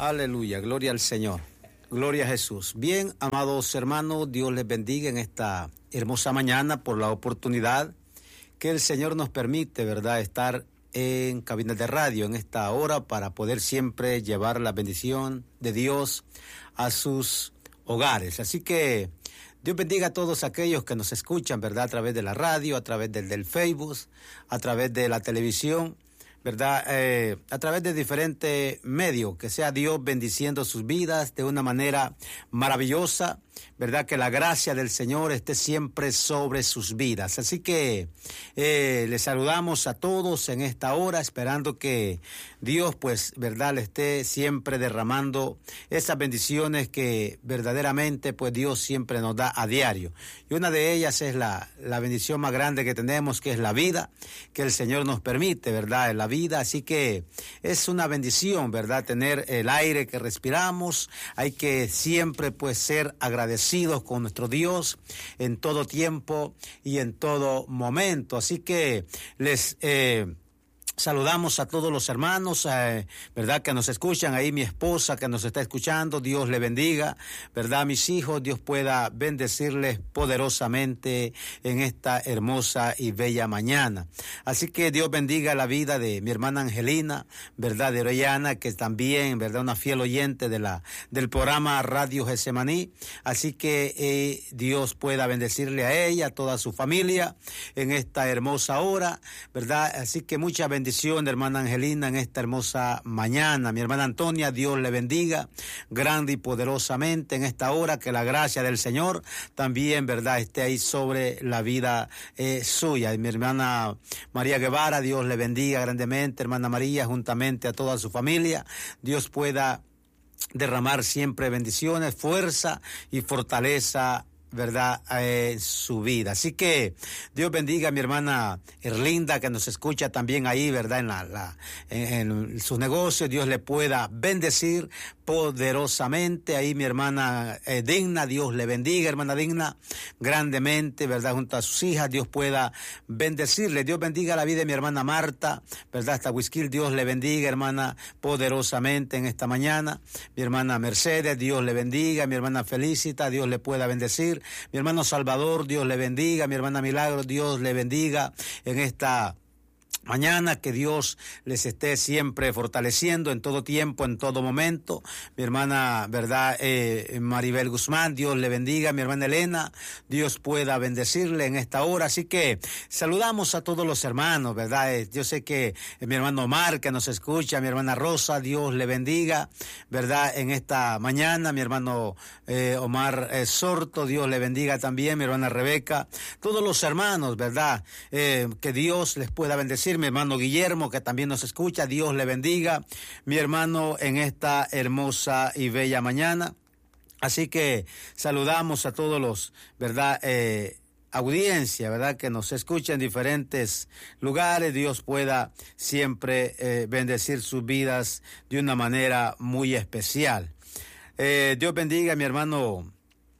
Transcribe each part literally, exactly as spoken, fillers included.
Aleluya, gloria al Señor, gloria a Jesús. Bien, amados hermanos, Dios les bendiga en esta hermosa mañana por la oportunidad que el Señor nos permite, ¿verdad?, estar en cabinas de radio en esta hora para poder siempre llevar la bendición de Dios a sus hogares. Así que Dios bendiga a todos aquellos que nos escuchan, ¿verdad?, a través de la radio, a través del, del Facebook, a través de la televisión, ¿verdad?, eh, a través de diferentes medios, que sea Dios bendiciendo sus vidas de una manera maravillosa, ¿verdad?, que la gracia del Señor esté siempre sobre sus vidas. Así que eh, les saludamos a todos en esta hora, esperando que Dios, pues, ¿verdad?, le esté siempre derramando esas bendiciones que verdaderamente, pues, Dios siempre nos da a diario. Y una de ellas es la, la bendición más grande que tenemos, que es la vida, que el Señor nos permite, ¿verdad?, la vida. Así que es una bendición, ¿verdad?, tener el aire que respiramos. Hay que siempre, pues, ser agradecidos con nuestro Dios en todo tiempo y en todo momento. Así que les eh, saludamos a todos los hermanos, eh, ¿verdad?, que nos escuchan. Ahí mi esposa que nos está escuchando, Dios le bendiga, ¿verdad? Mis hijos, Dios pueda bendecirles poderosamente en esta hermosa y bella mañana. Así que Dios bendiga la vida de mi hermana Angelina, ¿verdad?, de Orellana, que también, ¿verdad?, una fiel oyente de la del programa Radio Getsemaní. Así que eh, Dios pueda bendecirle a ella, a toda su familia en esta hermosa hora, ¿verdad? Así que mucha bendición, hermana Angelina, en esta hermosa mañana. Mi hermana Antonia, Dios le bendiga grande y poderosamente en esta hora, que la gracia del Señor también, ¿verdad?, esté ahí sobre la vida eh, suya. Y mi hermana María Guevara, Dios le bendiga grandemente, hermana María, juntamente a toda su familia. Dios pueda derramar siempre bendiciones, fuerza y fortaleza, ¿verdad?, en eh, su vida. Así que Dios bendiga a mi hermana Erlinda, que nos escucha también ahí, ¿verdad?, en, la, la, en, en sus negocios. Dios le pueda bendecir poderosamente. Ahí mi hermana eh, Digna, Dios le bendiga, hermana Digna, grandemente, ¿verdad?, junto a sus hijas. Dios pueda bendecirle. Dios bendiga la vida de mi hermana Marta, ¿verdad?, hasta Huisquil. Dios le bendiga, hermana, poderosamente en esta mañana. Mi hermana Mercedes, Dios le bendiga. Mi hermana Felicita, Dios le pueda bendecir. Mi hermano Salvador, Dios le bendiga. Mi hermana Milagro, Dios le bendiga en esta mañana, que Dios les esté siempre fortaleciendo en todo tiempo, en todo momento. Mi hermana, ¿verdad?, eh, Maribel Guzmán, Dios le bendiga. Mi hermana Elena, Dios pueda bendecirle en esta hora. Así que saludamos a todos los hermanos, ¿verdad? Eh, yo sé que eh, mi hermano Omar, que nos escucha, mi hermana Rosa, Dios le bendiga, ¿verdad?, en esta mañana. Mi hermano eh, Omar eh, Sorto, Dios le bendiga también. Mi hermana Rebeca, todos los hermanos, ¿verdad?, eh, que Dios les pueda bendecir. Mi hermano Guillermo, que también nos escucha, Dios le bendiga, mi hermano, en esta hermosa y bella mañana. Así que saludamos a todos los, ¿verdad?, eh, audiencia, ¿verdad?, que nos escucha en diferentes lugares. Dios pueda siempre eh, bendecir sus vidas de una manera muy especial. Eh, Dios bendiga a mi hermano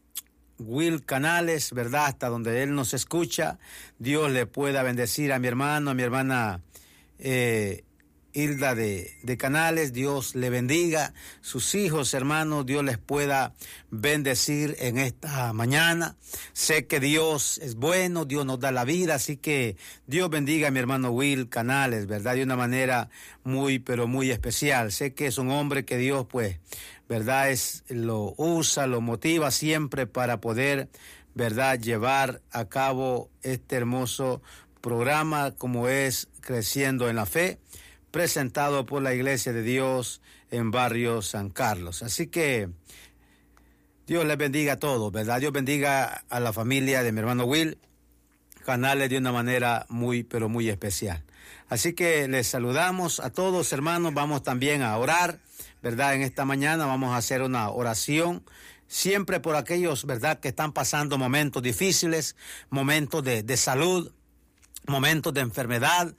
Will Canales, ¿verdad?, hasta donde él nos escucha. Dios le pueda bendecir a mi hermano, a mi hermana eh, Hilda de, de Canales. Dios le bendiga. Sus hijos, hermanos, Dios les pueda bendecir en esta mañana. Sé que Dios es bueno, Dios nos da la vida, así que Dios bendiga a mi hermano Will Canales, ¿verdad?, de una manera muy, pero muy especial. Sé que es un hombre que Dios, pues, ¿verdad?, es, lo usa, lo motiva siempre para poder, ¿verdad?, llevar a cabo este hermoso programa como es Creciendo en la Fe, presentado por la Iglesia de Dios en Barrio San Carlos. Así que Dios les bendiga a todos, ¿verdad? Dios bendiga a la familia de mi hermano Will Canales de una manera muy, pero muy especial. Así que les saludamos a todos, hermanos. Vamos también a orar, ¿verdad? En esta mañana vamos a hacer una oración siempre por aquellos, ¿verdad?, que están pasando momentos difíciles, momentos de, de salud, momentos de enfermedad,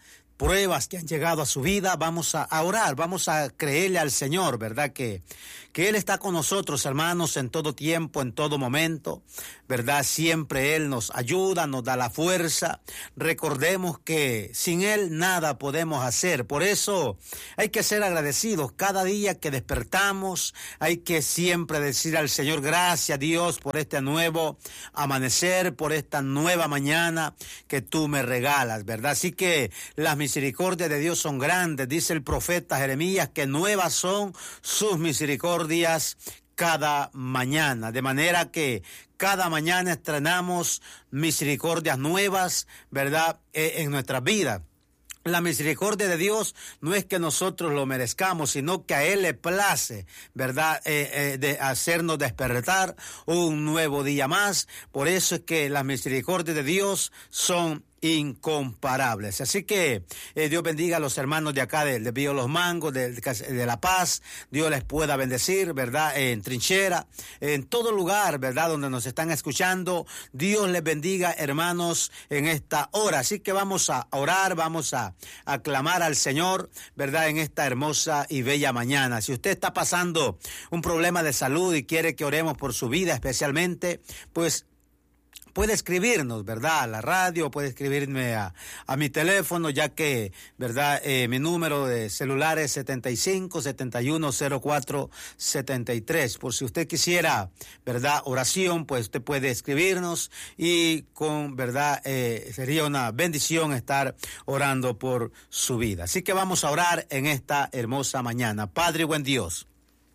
pruebas que han llegado a su vida, vamos a, a orar, vamos a creerle al Señor, ¿verdad? Que, que Él está con nosotros, hermanos, en todo tiempo, en todo momento, ¿verdad? Siempre Él nos ayuda, nos da la fuerza. Recordemos que sin Él nada podemos hacer. Por eso hay que ser agradecidos cada día que despertamos. Hay que siempre decir al Señor, gracias Dios por este nuevo amanecer, por esta nueva mañana que tú me regalas, ¿verdad? Así que las misericordias de Dios son grandes. Dice el profeta Jeremías que nuevas son sus misericordias cada mañana, de manera que cada mañana estrenamos misericordias nuevas, ¿verdad?, eh, en nuestras vidas. La misericordia de Dios no es que nosotros lo merezcamos, sino que a Él le place, ¿verdad?, eh, eh, de hacernos despertar un nuevo día más. Por eso es que las misericordias de Dios son incomparables. Así que eh, Dios bendiga a los hermanos de acá de, de Vío Los Mangos, de, de La Paz. Dios les pueda bendecir, ¿verdad? En Trinchera, en todo lugar, ¿verdad? Donde nos están escuchando. Dios les bendiga, hermanos, en esta hora. Así que vamos a orar, vamos a, a clamar al Señor, ¿verdad? En esta hermosa y bella mañana. Si usted está pasando un problema de salud y quiere que oremos por su vida especialmente, pues puede escribirnos, ¿verdad?, a la radio, puede escribirme a, a mi teléfono, ya que, ¿verdad?, eh, mi número de celular es setenta y cinco, setenta y uno, cero cuatro, setenta y tres. Por si usted quisiera, ¿verdad?, oración, pues usted puede escribirnos y con, ¿verdad?, eh, sería una bendición estar orando por su vida. Así que vamos a orar en esta hermosa mañana. Padre, buen Dios,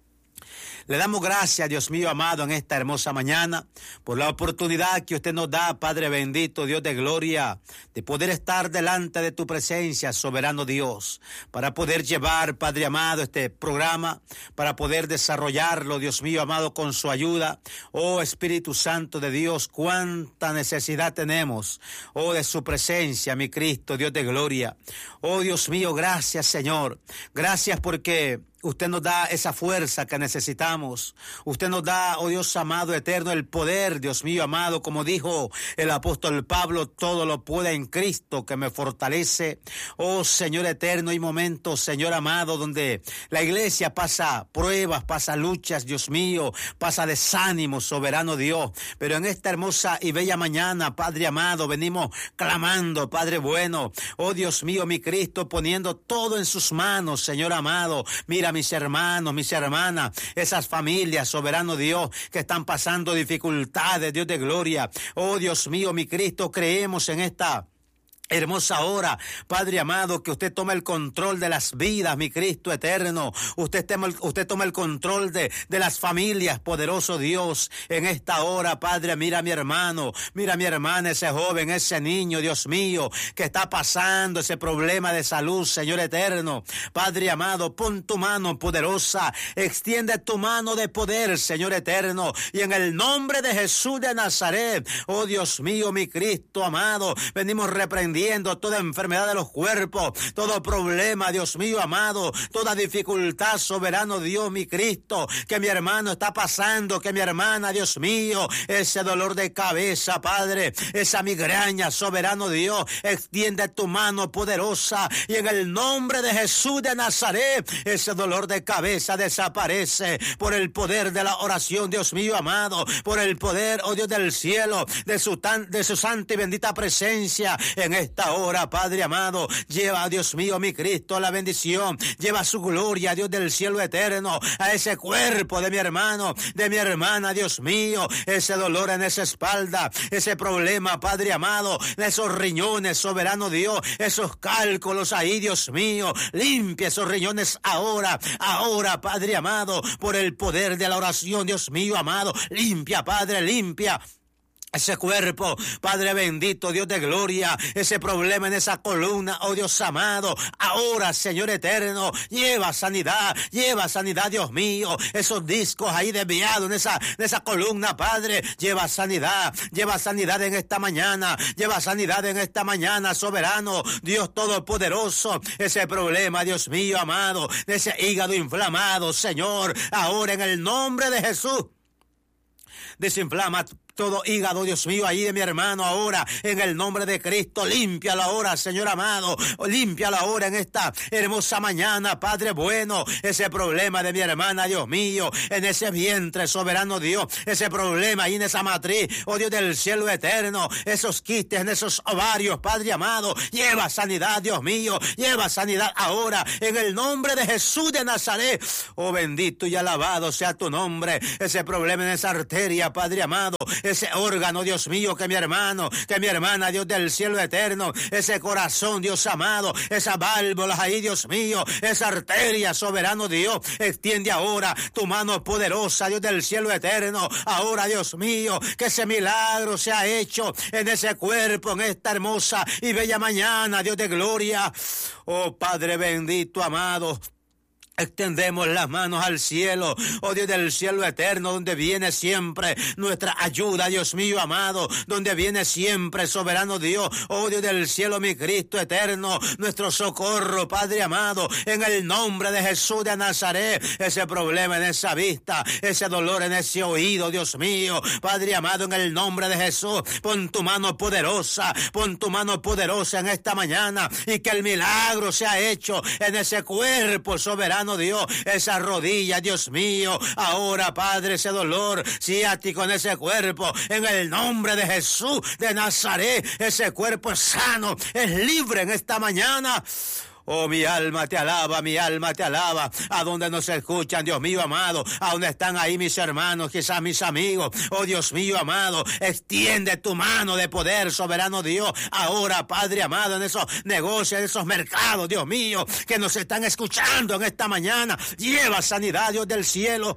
le damos gracias, Dios mío amado, en esta hermosa mañana, por la oportunidad que usted nos da, Padre bendito, Dios de gloria, de poder estar delante de tu presencia, soberano Dios, para poder llevar, Padre amado, este programa, para poder desarrollarlo, Dios mío amado, con su ayuda. Oh Espíritu Santo de Dios, cuánta necesidad tenemos, oh, de su presencia, mi Cristo, Dios de gloria. Oh Dios mío, gracias Señor, gracias porque usted nos da esa fuerza que necesitamos. Usted nos da, oh Dios amado, eterno, el poder, Dios mío amado, como dijo el apóstol Pablo, todo lo puede en Cristo que me fortalece. Oh Señor eterno, hay momentos, Señor amado, donde la iglesia pasa pruebas, pasa luchas, Dios mío, pasa desánimo, soberano Dios. Pero en esta hermosa y bella mañana, Padre amado, venimos clamando, Padre bueno, oh Dios mío, mi Cristo, poniendo todo en sus manos, Señor amado. Mira, mis hermanos, mis hermanas, esas familias, soberano Dios, que están pasando dificultades, Dios de gloria. Oh Dios mío, mi Cristo, creemos en esta hermosa hora, Padre amado, que usted toma el control de las vidas, mi Cristo eterno. Usted toma el, usted toma el control de, de las familias, poderoso Dios. En esta hora, Padre, mira a mi hermano, mira a mi hermana, ese joven, ese niño, Dios mío, que está pasando ese problema de salud, Señor eterno. Padre amado, pon tu mano poderosa, extiende tu mano de poder, Señor eterno, y en el nombre de Jesús de Nazaret, oh Dios mío, mi Cristo amado, venimos reprendiendo toda enfermedad de los cuerpos, todo problema, Dios mío amado, toda dificultad, soberano Dios, mi Cristo, que mi hermano está pasando, que mi hermana, Dios mío, ese dolor de cabeza, Padre, esa migraña, soberano Dios, extiende tu mano poderosa y en el nombre de Jesús de Nazaret, ese dolor de cabeza desaparece por el poder de la oración, Dios mío amado, por el poder, oh Dios del cielo, de su, tan, de su santa y bendita presencia en este esta hora, Padre amado, lleva, Dios mío, mi Cristo, la bendición, lleva su gloria, Dios del cielo eterno, a ese cuerpo de mi hermano, de mi hermana, Dios mío, ese dolor en esa espalda, ese problema, Padre amado, esos riñones, soberano Dios, esos cálculos ahí, Dios mío, limpia esos riñones ahora, ahora, Padre amado, por el poder de la oración, Dios mío, amado, limpia, Padre, limpia ese cuerpo, Padre bendito, Dios de gloria, ese problema en esa columna, oh Dios amado, ahora, Señor eterno, lleva sanidad, lleva sanidad, Dios mío, esos discos ahí desviados en esa, en esa columna, Padre, lleva sanidad, lleva sanidad en esta mañana, lleva sanidad en esta mañana, soberano, Dios todopoderoso, ese problema, Dios mío amado, de ese hígado inflamado, Señor, ahora en el nombre de Jesús, desinflama todo hígado, Dios mío, ahí de mi hermano ahora, en el nombre de Cristo, límpialo ahora, Señor amado, límpialo ahora en esta hermosa mañana, Padre bueno, ese problema de mi hermana, Dios mío, en ese vientre, soberano Dios, ese problema ahí en esa matriz, oh Dios del cielo eterno, esos quistes en esos ovarios, Padre amado, lleva sanidad, Dios mío, lleva sanidad ahora, en el nombre de Jesús de Nazaret, oh bendito y alabado sea tu nombre, ese problema en esa arteria, Padre amado, ese órgano, Dios mío, que mi hermano, que mi hermana, Dios del cielo eterno, ese corazón, Dios amado, esas válvulas ahí, Dios mío, esa arteria, soberano Dios, extiende ahora tu mano poderosa, Dios del cielo eterno, ahora, Dios mío, que ese milagro se ha hecho en ese cuerpo, en esta hermosa y bella mañana, Dios de gloria, oh Padre bendito, amado. Extendemos las manos al cielo, oh Dios del cielo eterno, donde viene siempre nuestra ayuda, Dios mío amado, donde viene siempre, soberano Dios, oh Dios del cielo, mi Cristo eterno, nuestro socorro, Padre amado, en el nombre de Jesús de Nazaret, ese problema en esa vista, ese dolor en ese oído, Dios mío, Padre amado, en el nombre de Jesús, pon tu mano poderosa, pon tu mano poderosa en esta mañana, y que el milagro sea hecho en ese cuerpo, soberano Dios, esa rodilla, Dios mío, ahora, Padre, ese dolor ciático en ese cuerpo, en el nombre de Jesús de Nazaret, ese cuerpo es sano, es libre en esta mañana. Oh, mi alma te alaba, mi alma te alaba. A donde nos escuchan, Dios mío amado, a donde están ahí mis hermanos, quizás mis amigos. Oh, Dios mío amado, extiende tu mano de poder, soberano Dios. Ahora, Padre amado, en esos negocios, en esos mercados, Dios mío, que nos están escuchando en esta mañana. Lleva sanidad, Dios del cielo.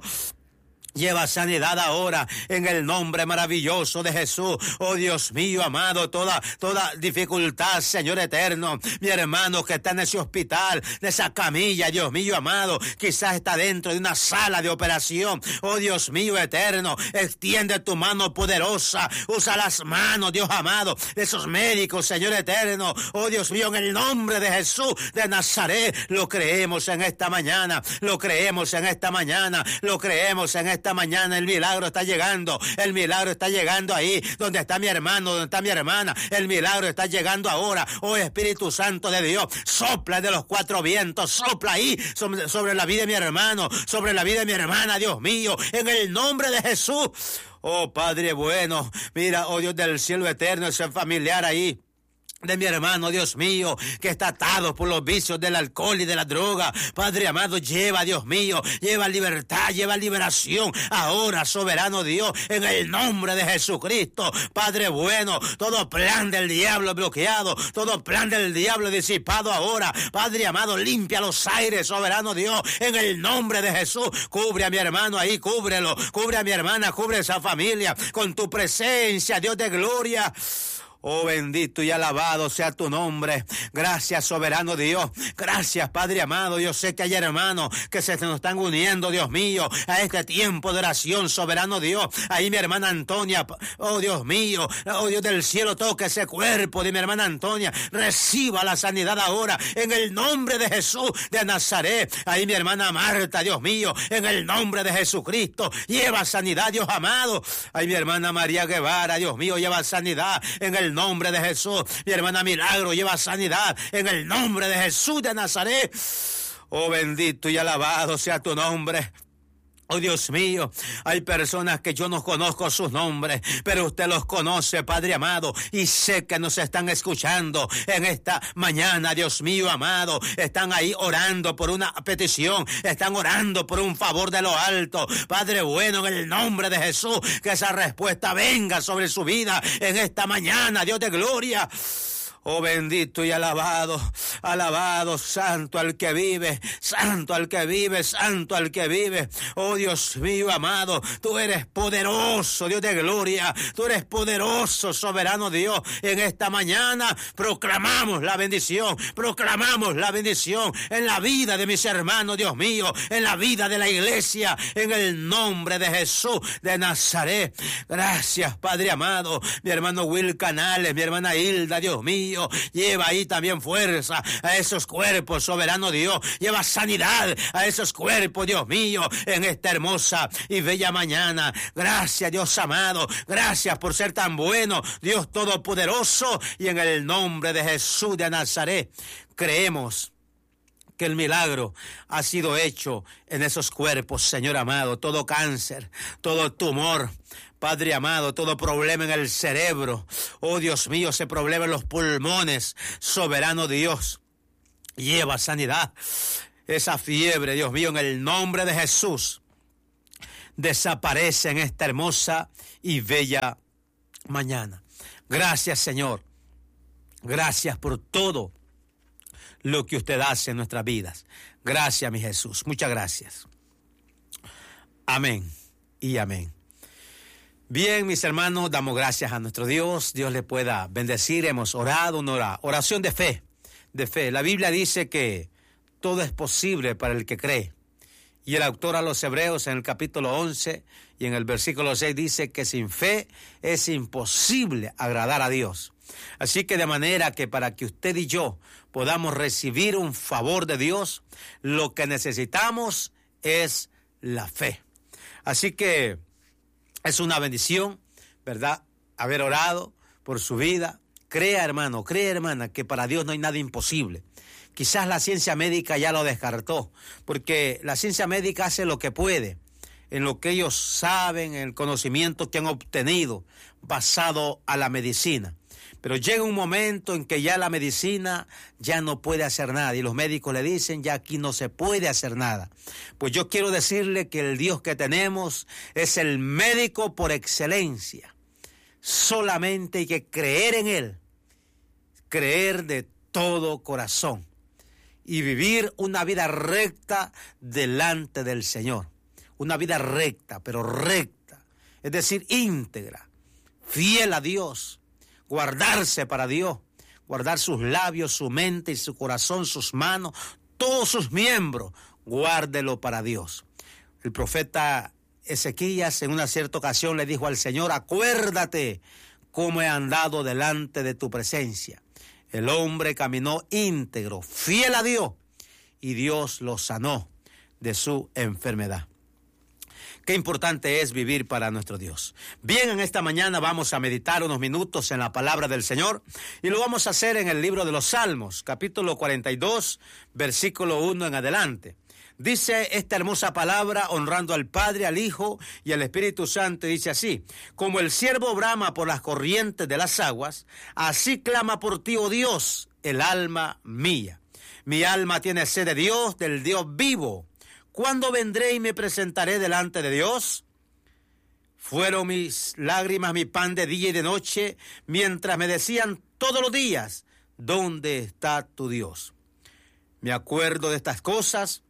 Lleva sanidad ahora en el nombre maravilloso de Jesús. Oh Dios mío amado, toda, toda dificultad, Señor eterno, mi hermano que está en ese hospital, en esa camilla, Dios mío amado, quizás está dentro de una sala de operación. Oh Dios mío eterno, extiende tu mano poderosa, usa las manos, Dios amado, de esos médicos, Señor eterno. Oh Dios mío, en el nombre de Jesús de Nazaret, lo creemos en esta mañana, lo creemos en esta mañana, lo creemos en esta Esta mañana. El milagro está llegando, el milagro está llegando ahí, donde está mi hermano, donde está mi hermana, el milagro está llegando ahora. Oh Espíritu Santo de Dios, sopla de los cuatro vientos, sopla ahí sobre, sobre la vida de mi hermano, sobre la vida de mi hermana, Dios mío, en el nombre de Jesús. Oh Padre bueno, mira, oh Dios del cielo eterno, ese familiar ahí de mi hermano, Dios mío, que está atado por los vicios del alcohol y de la droga. Padre amado, lleva, Dios mío, lleva libertad, lleva liberación. Ahora, soberano Dios, en el nombre de Jesucristo. Padre bueno, todo plan del diablo bloqueado, todo plan del diablo disipado ahora. Padre amado, limpia los aires, soberano Dios, en el nombre de Jesús. Cubre a mi hermano ahí, cúbrelo. Cubre a mi hermana, cubre a esa familia con tu presencia, Dios de gloria. Oh, bendito y alabado sea tu nombre. Gracias, soberano Dios. Gracias, Padre amado. Yo sé que hay hermanos que se nos están uniendo, Dios mío, a este tiempo de oración, soberano Dios. Ahí mi hermana Antonia, oh Dios mío, oh Dios del cielo, toca ese cuerpo de mi hermana Antonia. Reciba la sanidad ahora, en el nombre de Jesús de Nazaret. Ahí mi hermana Marta, Dios mío, en el nombre de Jesucristo, lleva sanidad, Dios amado. Ahí mi hermana María Guevara, Dios mío, lleva sanidad en el nombre de Jesús. Mi hermana Milagro lleva sanidad en el nombre de Jesús de Nazaret. Oh, bendito y alabado sea tu nombre. Oh Dios mío, hay personas que yo no conozco sus nombres, pero usted los conoce, Padre amado, y sé que nos están escuchando en esta mañana, Dios mío amado. Están ahí orando por una petición, están orando por un favor de lo alto. Padre bueno, en el nombre de Jesús, que esa respuesta venga sobre su vida en esta mañana, Dios de gloria. Oh, bendito y alabado, alabado, santo al que vive, santo al que vive, santo al que vive. Oh, Dios mío amado, tú eres poderoso, Dios de gloria, tú eres poderoso, soberano Dios. En esta mañana proclamamos la bendición, proclamamos la bendición en la vida de mis hermanos, Dios mío, en la vida de la iglesia, en el nombre de Jesús de Nazaret. Gracias, Padre amado, mi hermano Will Canales, mi hermana Hilda, Dios mío, mío. Lleva ahí también fuerza a esos cuerpos, soberano Dios. Lleva sanidad a esos cuerpos, Dios mío, en esta hermosa y bella mañana. Gracias, Dios amado. Gracias por ser tan bueno, Dios todopoderoso. Y en el nombre de Jesús de Nazaret, creemos que el milagro ha sido hecho en esos cuerpos, Señor amado. Todo cáncer, todo tumor, Padre amado, todo problema en el cerebro, oh Dios mío, ese problema en los pulmones, soberano Dios, lleva sanidad. Esa fiebre, Dios mío, en el nombre de Jesús, desaparece en esta hermosa y bella mañana. Gracias, Señor. Gracias por todo lo que usted hace en nuestras vidas. Gracias, mi Jesús. Muchas gracias. Amén y amén. Bien, mis hermanos, damos gracias a nuestro Dios. Dios le pueda bendecir. Hemos orado una oración de fe. De fe. La Biblia dice que todo es posible para el que cree. Y el autor a los Hebreos en el capítulo once y en el versículo seis dice que sin fe es imposible agradar a Dios. Así que de manera que para que usted y yo podamos recibir un favor de Dios, lo que necesitamos es la fe. Así que es una bendición, ¿verdad?, haber orado por su vida. Crea, hermano, crea, hermana, que para Dios no hay nada imposible. Quizás la ciencia médica ya lo descartó, porque la ciencia médica hace lo que puede, en lo que ellos saben, en el conocimiento que han obtenido basado a la medicina. Pero llega un momento en que ya la medicina ya no puede hacer nada y los médicos le dicen ya aquí no se puede hacer nada. Pues yo quiero decirle que el Dios que tenemos es el médico por excelencia. Solamente hay que creer en Él, creer de todo corazón y vivir una vida recta delante del Señor. Una vida recta, pero recta, es decir, íntegra, fiel a Dios. Guardarse para Dios, guardar sus labios, su mente y su corazón, sus manos, todos sus miembros, guárdelo para Dios. El profeta Ezequías en una cierta ocasión le dijo al Señor, acuérdate cómo he andado delante de tu presencia. El hombre caminó íntegro, fiel a Dios, y Dios lo sanó de su enfermedad. Qué importante es vivir para nuestro Dios. Bien, en esta mañana vamos a meditar unos minutos en la palabra del Señor y lo vamos a hacer en el libro de los Salmos, capítulo cuarenta y dos, versículo uno en adelante. Dice esta hermosa palabra honrando al Padre, al Hijo y al Espíritu Santo, dice así: como el ciervo brama por las corrientes de las aguas, así clama por ti, oh Dios, el alma mía. Mi alma tiene sed de Dios, del Dios vivo. ¿Cuándo vendré y me presentaré delante de Dios? Fueron mis lágrimas mi pan de día y de noche, mientras me decían todos los días, ¿dónde está tu Dios? Me acuerdo de estas cosas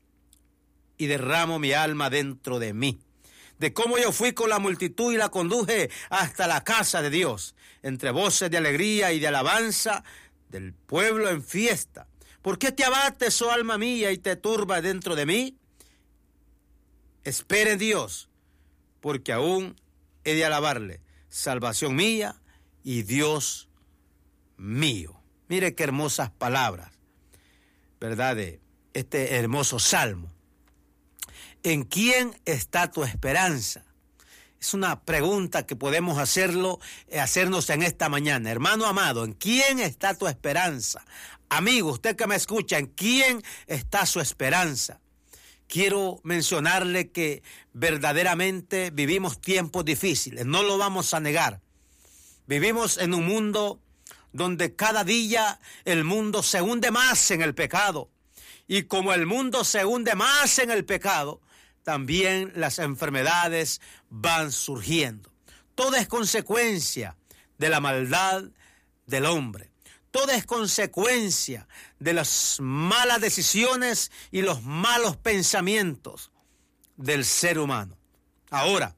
y derramo mi alma dentro de mí, de cómo yo fui con la multitud y la conduje hasta la casa de Dios, entre voces de alegría y de alabanza del pueblo en fiesta. ¿Por qué te abates, oh alma mía, y te turbas dentro de mí? Espera en Dios, porque aún he de alabarle, salvación mía y Dios mío. Mire qué hermosas palabras, ¿verdad?, de este hermoso salmo. ¿En quién está tu esperanza? Es una pregunta que podemos hacerlo, hacernos en esta mañana. Hermano amado, ¿en quién está tu esperanza? Amigo, usted que me escucha, ¿en quién está su esperanza? Quiero mencionarle que verdaderamente vivimos tiempos difíciles, no lo vamos a negar. Vivimos en un mundo donde cada día el mundo se hunde más en el pecado. Y como el mundo se hunde más en el pecado, también las enfermedades van surgiendo. Todo es consecuencia de la maldad del hombre. Todo es consecuencia de las malas decisiones y los malos pensamientos del ser humano. Ahora,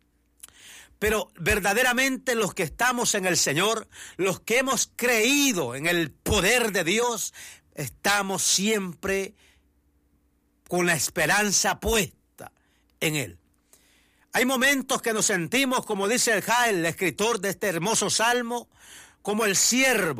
pero verdaderamente los que estamos en el Señor, los que hemos creído en el poder de Dios, estamos siempre con la esperanza puesta en Él. Hay momentos que nos sentimos, como dice el Jael, el escritor de este hermoso salmo, como el ciervo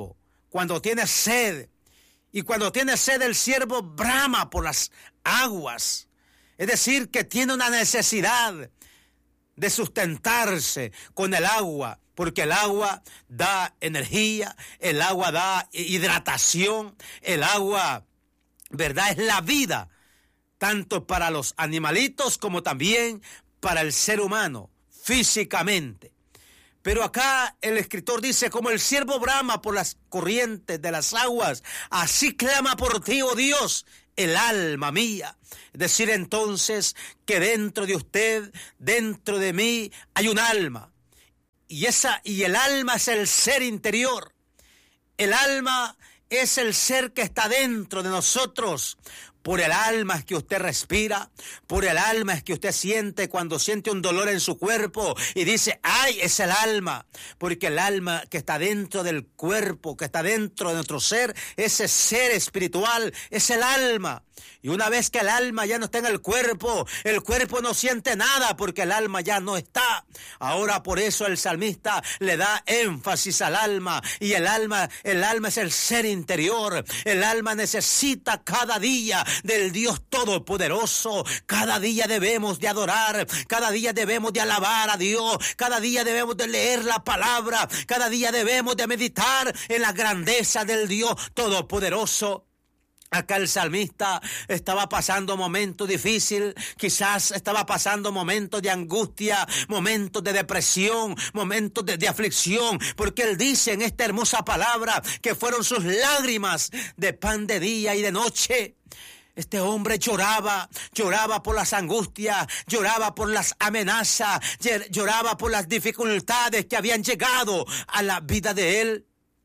cuando tiene sed. Y cuando tiene sed, el siervo brama por las aguas. Es decir, que tiene una necesidad de sustentarse con el agua, porque el agua da energía, el agua da hidratación, el agua, ¿verdad?, es la vida, tanto para los animalitos como también para el ser humano, físicamente. Pero acá el escritor dice, como el siervo brama por las corrientes de las aguas, así clama por ti, oh Dios, el alma mía. Es decir, entonces, que dentro de usted, dentro de mí, hay un alma. Y, esa, y el alma es el ser interior. El alma es el ser que está dentro de nosotros. Por el alma es que usted respira, por el alma es que usted siente cuando siente un dolor en su cuerpo y dice, ¡ay, es el alma! Porque el alma que está dentro del cuerpo, que está dentro de nuestro ser, ese ser espiritual, es el alma. Y una vez que el alma ya no está en el cuerpo, el cuerpo no siente nada porque el alma ya no está. Ahora por eso el salmista le da énfasis al alma. Y el alma, el alma es el ser interior. El alma necesita cada día del Dios Todopoderoso. Cada día debemos de adorar, cada día debemos de alabar a Dios, cada día debemos de leer la palabra, cada día debemos de meditar en la grandeza del Dios Todopoderoso. Acá el salmista estaba pasando momentos difíciles, quizás estaba pasando momentos de angustia, momentos de depresión, momentos de, de aflicción, porque él dice en esta hermosa palabra que fueron sus lágrimas de pan de día y de noche. Este hombre lloraba, lloraba por las angustias, lloraba por las amenazas, lloraba por las dificultades que habían llegado a la vida de él.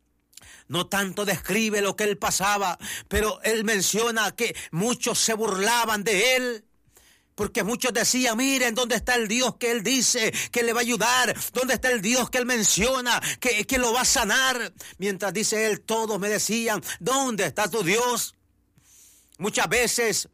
No tanto describe lo que él pasaba, pero él menciona que muchos se burlaban de él. Porque muchos decían, miren, ¿dónde está el Dios que él dice que le va a ayudar? ¿Dónde está el Dios que él menciona que, que lo va a sanar? Mientras dice él, todos me decían, ¿dónde está tu Dios? Muchas veces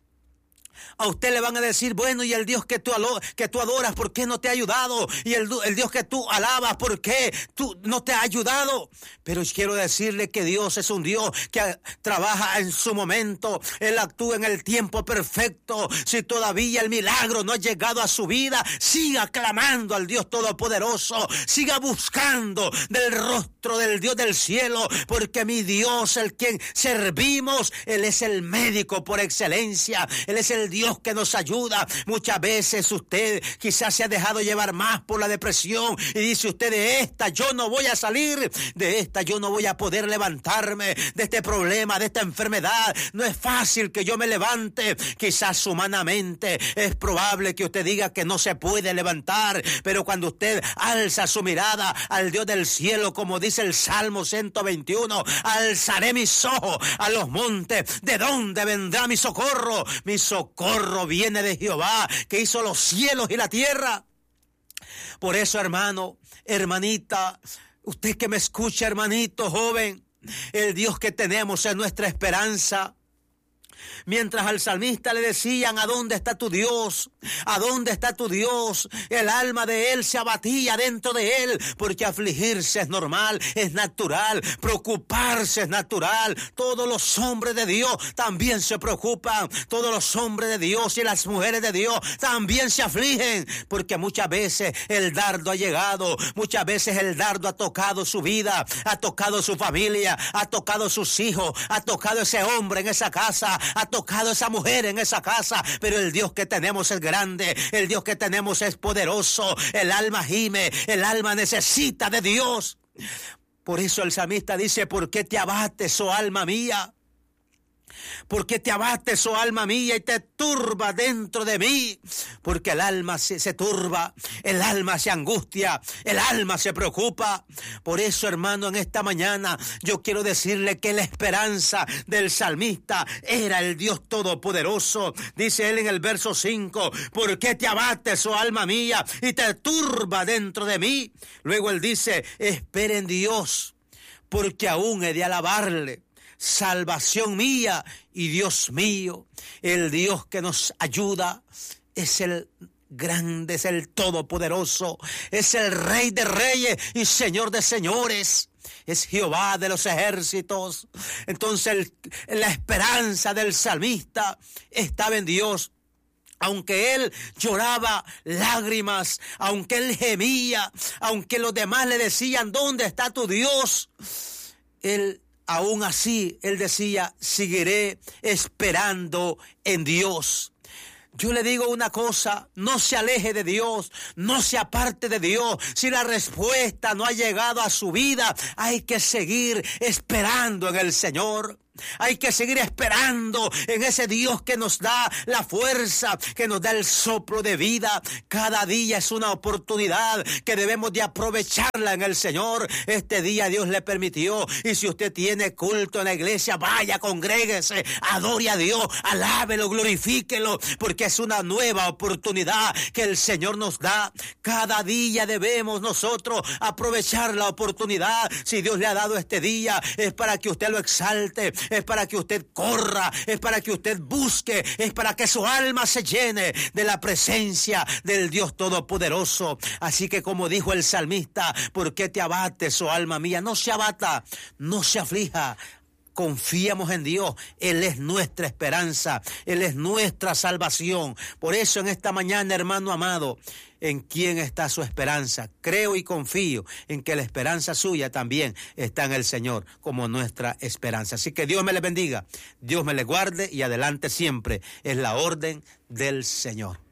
a usted le van a decir, bueno, y el Dios que tú, que tú adoras, ¿por qué no te ha ayudado? Y el, el Dios que tú alabas, ¿por qué tú no te ha ayudado? Pero quiero decirle que Dios es un Dios que trabaja en su momento. Él actúa en el tiempo perfecto. Si todavía el milagro no ha llegado a su vida, siga clamando al Dios Todopoderoso. Siga buscando del rostro del Dios del cielo, porque mi Dios, el quien servimos, Él es el médico por excelencia. Él es el Dios que nos ayuda. Muchas veces usted quizás se ha dejado llevar más por la depresión y dice usted, de esta yo no voy a salir, de esta yo no voy a poder levantarme, de este problema, de esta enfermedad, no es fácil que yo me levante. Quizás humanamente es probable que usted diga que no se puede levantar, pero cuando usted alza su mirada al Dios del cielo, como dice el Salmo ciento veintiuno, alzaré mis ojos a los montes, ¿de dónde vendrá mi socorro? Mi socorro viene de Jehová, que hizo los cielos y la tierra. Por eso, hermano, hermanita, usted que me escucha, hermanito joven, el Dios que tenemos es nuestra esperanza. Mientras al salmista le decían, ¿a dónde está tu Dios? ¿A dónde está tu Dios? El alma de él se abatía dentro de él, porque afligirse es normal, es natural, preocuparse es natural. Todos los hombres de Dios también se preocupan, todos los hombres de Dios y las mujeres de Dios también se afligen, porque muchas veces el dardo ha llegado, muchas veces el dardo ha tocado su vida, ha tocado su familia, ha tocado sus hijos, ha tocado ese hombre en esa casa, ha tocado esa mujer en esa casa, pero el Dios que tenemos es grande, el Dios que tenemos es poderoso, el alma gime, el alma necesita de Dios. Por eso el salmista dice, ¿por qué te abates, oh alma mía? ¿Por qué te abates, oh alma mía, y te turba dentro de mí? Porque el alma se, se turba, el alma se angustia, el alma se preocupa. Por eso, hermano, en esta mañana yo quiero decirle que la esperanza del salmista era el Dios Todopoderoso. Dice él en el verso cinco, ¿por qué te abates, oh alma mía, y te turba dentro de mí? Luego él dice, espera en Dios, porque aún he de alabarle. Salvación mía y Dios mío, el Dios que nos ayuda es el grande, es el todopoderoso, es el Rey de reyes y Señor de señores. es Jehová de los ejércitos. Entonces el, la esperanza del salmista estaba en Dios. Aunque él lloraba lágrimas, aunque él gemía, aunque los demás le decían, ¿dónde está tu Dios? Él, aún así, él decía, seguiré esperando en Dios. Yo le digo una cosa, no se aleje de Dios, no se aparte de Dios. Si la respuesta no ha llegado a su vida, hay que seguir esperando en el Señor. Hay que seguir esperando en ese Dios que nos da la fuerza, que nos da el soplo de vida. Cada día es una oportunidad que debemos de aprovecharla en el Señor. Este día Dios le permitió, y si usted tiene culto en la iglesia, vaya, congréguese, adore a Dios, alábelo, glorifíquelo, porque es una nueva oportunidad que el Señor nos da. Cada día debemos nosotros aprovechar la oportunidad. Si Dios le ha dado este día, es para que usted lo exalte, es para que usted corra, es para que usted busque, es para que su alma se llene de la presencia del Dios Todopoderoso. Así que, como dijo el salmista, ¿por qué te abates, oh alma mía? No se abata, no se aflija. Confiamos en Dios, Él es nuestra esperanza, Él es nuestra salvación. Por eso en esta mañana, hermano amado, ¿en quién está su esperanza? Creo y confío en que la esperanza suya también está en el Señor como nuestra esperanza. Así que Dios me le bendiga, Dios me le guarde y adelante siempre es la orden del Señor.